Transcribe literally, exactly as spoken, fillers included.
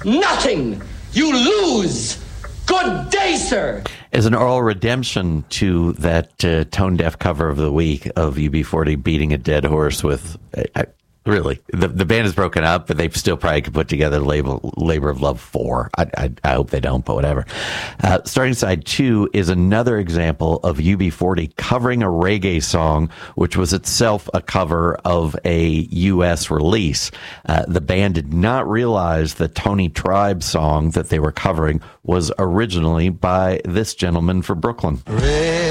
nothing. You lose. Good day, sir. As an oral redemption to that uh, tone-deaf cover of the week of U B forty beating a dead horse with, uh, really, the the band is broken up, but they still probably could put together Labor, Labor of Love four. I, I, I hope they don't, but whatever. Uh, starting side two is another example of U B forty covering a reggae song, which was itself a cover of a U S release. Uh, the band did not realize the Tony Tribe song that they were covering was originally by this gentleman from Brooklyn.